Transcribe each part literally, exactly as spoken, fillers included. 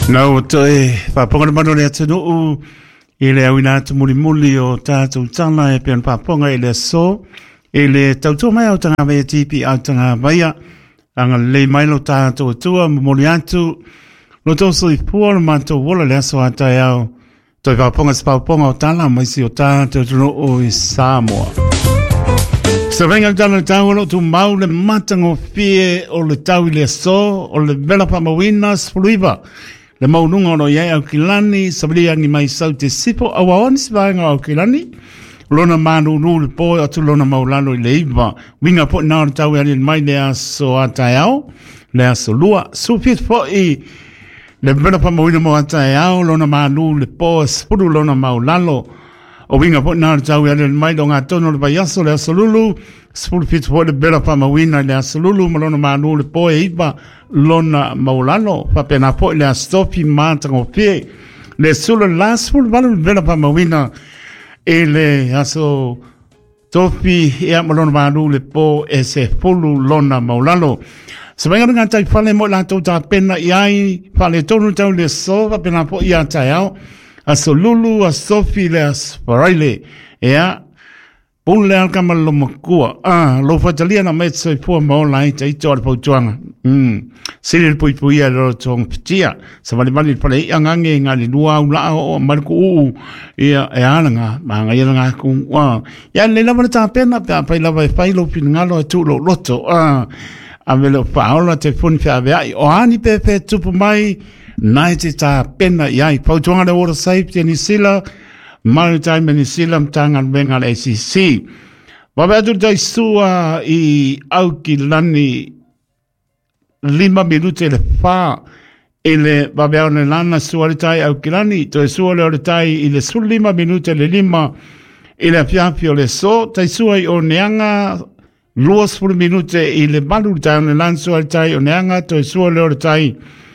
No, te whaponga mano le atanu i le awina atu muli muli o tātou tana e peon whaponga i le so i le tautua mai au tanga mea tipi au tanga maia anga le mailo tātou atua muli atu lo toso i pua lo manto wola le aso atai au toi whaponga si whaponga o tana maisi o tātou tunu o i Samoa. Sa venga tana tau lo tu mau le matango fie o le tau i le so o le vela pamawina spuluiva le maununga no iai au kilani, sabili angi mai sau te sipo, awa oni si vaenga au kilani, lona manu nu le poe atu lona maulano i le iwa, winga po nao le tau ani mai le aso atai au, le aso lua, supit po i le vena pa mawina mo atai au, lona manu le poe, spuru lona maulano, o winga po nao le tau ani mai do ngā tono le bayaso le aso lulu, spuru fit po le vena pa mawina le aso lulu, malona manu le poe iwa, lona maulano pa pena po le stopi mata ngo pe le solo last full valu vela pa mawina e le aso topi e malona manu le po ese fulu lona maulano se venga nga tai fale mo la tota pena iai fale tonu tau le so pa pena po ia tai au aso lulu a sofi le asparile e pun le alka malo makua ah lo fatalia na met so po mo lai tai to po tuanga mm sili po po ia lo tong pitia sa vale vale pale angange ngali dua ula o marku u ia e alanga manga ia nga ku wa ya le la ta pena pa pa la vai fai lo pin ngalo tu lo loto ah avelo paola te fun fa vai o ani pe pe tu mai night ta pena ia po tuanga le water safety ni sila Maritime and Silam Tangan Bengal A C C. Wabadu dai sua i auki lani lima minute le fa ele babeone lana sua le tai auki lani to sua le tai i le su lima minute le lima ile fiafio le so tai sua i o neanga luas fu minute i le balu tai le lan sua le tai o neanga to sua le tai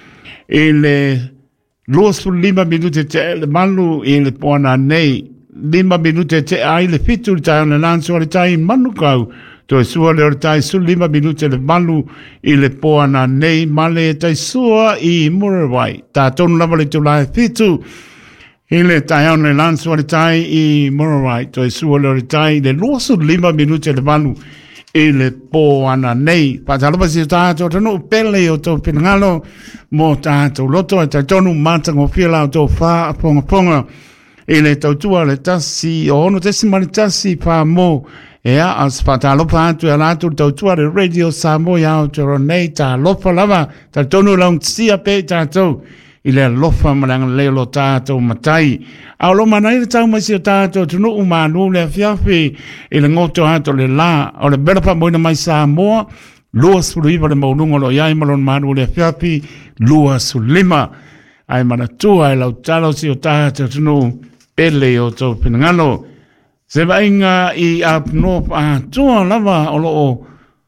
ile Los fu lima minute te le malu i le poana nei, lima minute te ai le fitu le tai ona lanso le tai manu kau, to e sua le tai su lima minute le malu i le poana nei, male tai sua i Murawai, ta tonu lava le tulai fitu, i le tai ona lanso le tai i Murawai, to e sua le tai le losu lima minute le malu, e le po ana nei patalo si tato tonu pele o to pinangalo mo tato loto ta tonu mata ngo fila to fa ponga ponga e le tautua le tasi o no tesi mani tasi pa mo e a as patalo pa tu ala tu tautua le radio Samoa ya to nei ta lofa lava ta tonu long sia pe tato ile lofa malang le lo tato matai a lo manai le tau mai si tato tunu umanu le fiafi ile ngoto ato le la o le bela pa moina mai Samoa luas fluiva le maununga lo iai malon manu le fiafi luas lima ai mana tua ai lau talo si o tato tunu pele o to pinangalo se vainga i apno a tua lava o lo o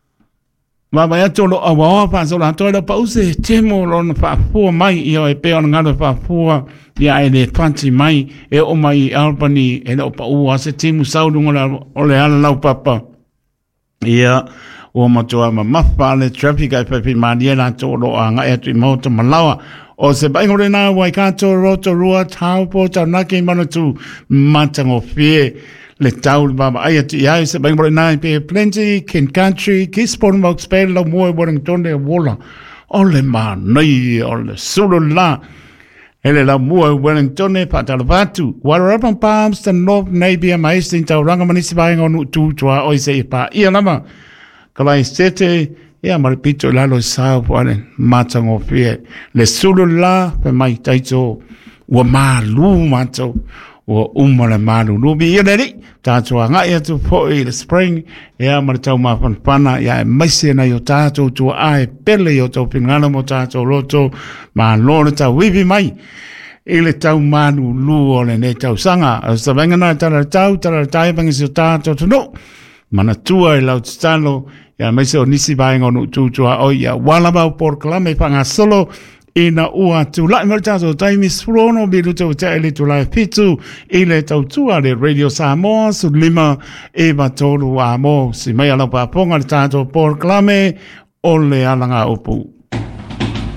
ma vai ato lo awa pa so la to lo pa use temo lo na pa fu mai io e pe on ngalo pa fu ya e le fanti mai e o mai Albany e lo pa u ase temu saudu ngola o le ala lau papa ia o ma to ma mapa le traffic ai pa pi mania la to lo anga e tu moto malawa o se bai ngore na wai ka to roto rua tau po ta na ke mano tu matango fie le tau baba ai ati ai se bang nai pe plenty kin country kispon box pe lo mo Wellington de wola ole ma nei ole solo la ele la mo Wellington e patalvatu warapa palms the north navy mai sin tau ranga manisi bang on tu tua oi se pa ia lama kala sete ia maripito la lo sa pone matango fie le solo la pe mai taito wa malu mato o umala malu lubi ia neri tātua ngai atu po i le spring ea maritau mawhanpana ia e maise na i o tātou tua ae pele i o tau pingana mo tātou loto ma lore tau wivi mai i le tau manu lu o le ne tau sanga a sa vengana tala tau tala tai bangisi o tātou tuno mana tua i lau titalo ia maise o nisi vaenga o nu tūtua o ia walabau por kalame panga solo ina ua tu lai mer tato taimi sfrono bilu te te ele tu lai pitu ile tau tua le radio Samoa su lima e batolu amo si mai ala pa ponga le tato por clame o le alanga upu